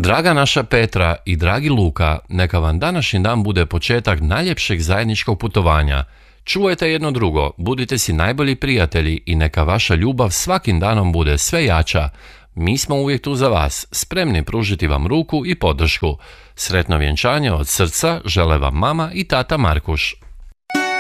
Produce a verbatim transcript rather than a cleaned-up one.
Draga naša Petra i dragi Luka, neka vam današnji dan bude početak najljepšeg zajedničkog putovanja. Čuvajte jedno drugo, budite si najbolji prijatelji i neka vaša ljubav svakim danom bude sve jača. Mi smo uvijek tu za vas, spremni pružiti vam ruku i podršku. Sretno vjenčanje od srca žele vam mama i tata Markuš.